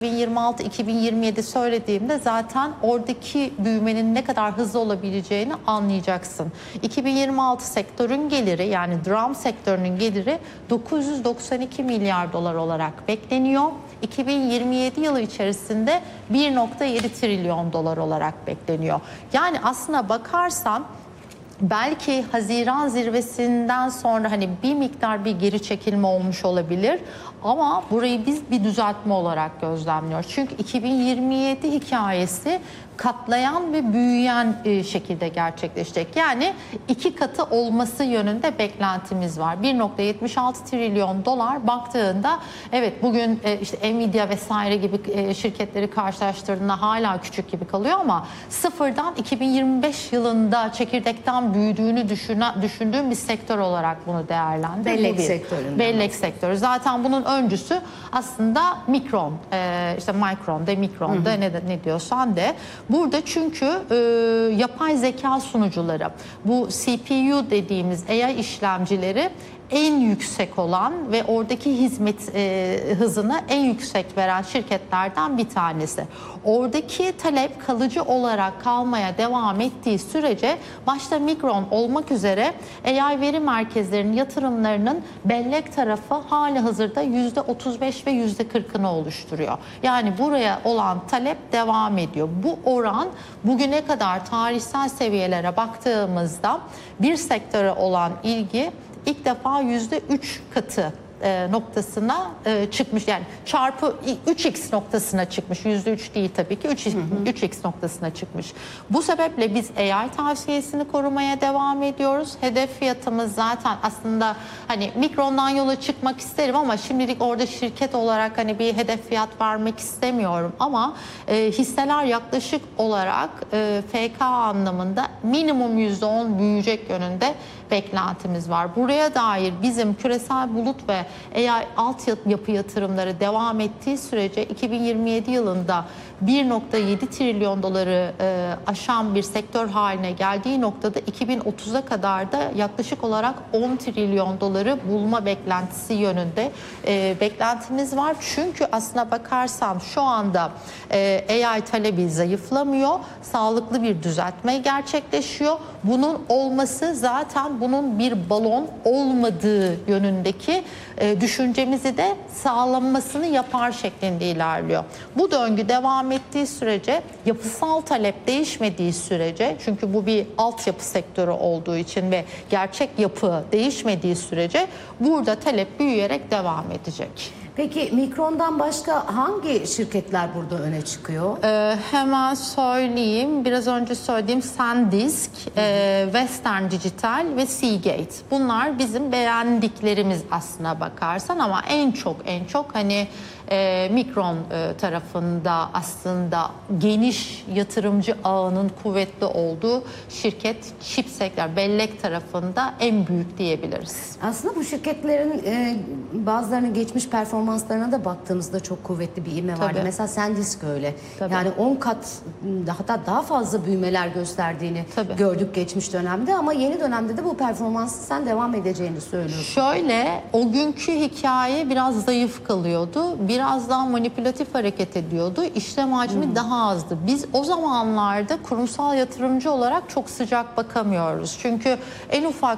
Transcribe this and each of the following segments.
2026-2027 söylediğimde zaten oradaki büyümenin ne kadar hızlı olabileceğini anlayacaksın. 2026 sektörün geliri, yani dram sektörünün geliri 992 milyar dolar olarak bekleniyor. 2027 yılı içerisinde 1,7 trilyon dolar olarak bekleniyor. Yani aslına bakarsan belki Haziran zirvesinden sonra hani bir miktar bir geri çekilme olmuş olabilir. Ama burayı biz bir düzeltme olarak gözlemliyoruz. Çünkü 2027 hikayesi katlayan ve büyüyen şekilde gerçekleşecek. Yani 2 katı olması yönünde beklentimiz var. 1,76 trilyon dolar baktığında, evet bugün işte Nvidia vesaire gibi şirketleri karşılaştırdığında hala küçük gibi kalıyor ama sıfırdan 2025 yılında çekirdekten büyüdüğünü düşündüğüm bir sektör olarak bunu değerlendir. Bellek sektöründen. Bellek sektörü. Zaten bunun öncüsü aslında Micron, işte Micron de, Micron de, ne diyorsan de. Burada çünkü yapay zeka sunucuları, bu CPU dediğimiz AI işlemcileri en yüksek olan ve oradaki hizmet hızını en yüksek veren şirketlerden bir tanesi. Oradaki talep kalıcı olarak kalmaya devam ettiği sürece başta Micron olmak üzere AI veri merkezlerinin yatırımlarının bellek tarafı hali hazırda %35 ve %40'ını oluşturuyor. Yani buraya olan talep devam ediyor. Bu oran bugüne kadar tarihsel seviyelere baktığımızda bir sektöre olan ilgi İlk defa %3 katı noktasına çıkmış, yani çarpı 3x noktasına çıkmış. %3 değil tabii ki, 3x noktasına çıkmış. Bu sebeple biz AI tavsiyesini korumaya devam ediyoruz. Hedef fiyatımız zaten aslında hani Micron'dan yola çıkmak isterim ama şimdilik orada şirket olarak hani bir hedef fiyat vermek istemiyorum ama hisseler yaklaşık olarak FK anlamında minimum %10 büyüyecek yönünde beklentimiz var. Buraya dair bizim küresel bulut ve AI altyapı yatırımları devam ettiği sürece 2027 yılında 1,7 trilyon doları aşan bir sektör haline geldiği noktada 2030'a kadar da yaklaşık olarak 10 trilyon doları bulma beklentisi yönünde beklentimiz var. Çünkü aslına bakarsan şu anda AI talebi zayıflamıyor. Sağlıklı bir düzeltme gerçekleşiyor. Bunun olması zaten bunun bir balon olmadığı yönündeki düşüncemizi de sağlanmasını yapar şeklinde ilerliyor. Bu döngü devam ettiği sürece, yapısal talep değişmediği sürece, çünkü bu bir altyapı sektörü olduğu için ve gerçek yapı değişmediği sürece burada talep büyüyerek devam edecek. Peki Micron'dan başka hangi şirketler burada öne çıkıyor? Hemen söyleyeyim. Biraz önce söylediğim SanDisk, Western Digital ve Seagate. Bunlar bizim beğendiklerimiz aslına bakarsan ama en çok hani Micron tarafında aslında geniş yatırımcı ağının kuvvetli olduğu şirket, çip sektör, bellek tarafında en büyük diyebiliriz. Aslında bu şirketlerin bazılarının geçmiş performanslarına da baktığımızda çok kuvvetli bir ivme vardı. Mesela SanDisk öyle. Tabii. Yani 10 kat, hatta daha fazla büyümeler gösterdiğini gördük geçmiş dönemde ama yeni dönemde de bu performansı sen devam edeceğini söylüyorsun. Şöyle, o günkü hikaye biraz zayıf kalıyordu. Biraz daha manipülatif hareket ediyordu. İşlem hacmi daha azdı. Biz o zamanlarda kurumsal yatırımcı olarak çok sıcak bakamıyoruz. Çünkü en ufak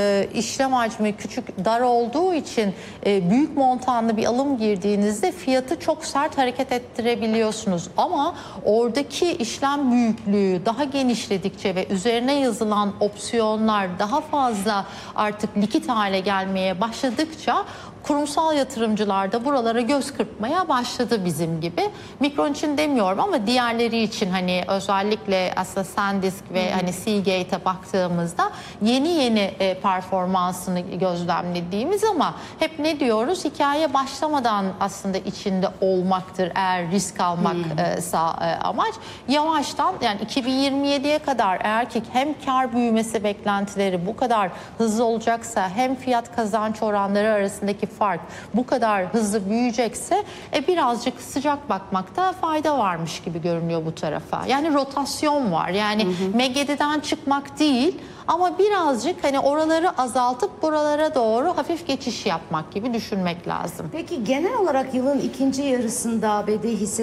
işlem hacmi küçük, dar olduğu için büyük montanlı bir alım girdiğinizde fiyatı çok sert hareket ettirebiliyorsunuz. Ama oradaki işlem büyüklüğü daha genişledikçe ve üzerine yazılan opsiyonlar daha fazla artık likit hale gelmeye başladıkça kurumsal yatırımcılar da buralara göz kırpmaya başladı bizim gibi. Micron için demiyorum ama diğerleri için hani özellikle aslında SanDisk ve hani Seagate'e baktığımızda yeni performansını gözlemlediğimiz ama hep ne diyoruz? Hikaye başlamadan aslında içinde olmaktır eğer risk almaksa amaç. Yavaştan, yani 2027'ye kadar eğer ki hem kar büyümesi beklentileri bu kadar hızlı olacaksa hem fiyat kazanç oranları arasındaki fark bu kadar hızlı büyüyecekse birazcık sıcak bakmakta fayda varmış gibi görünüyor bu tarafa. Yani rotasyon var. Yani MACD'den çıkmak değil ama birazcık hani oraları azaltıp buralara doğru hafif geçiş yapmak gibi düşünmek lazım. Peki genel olarak yılın ikinci yarısında ABD hisse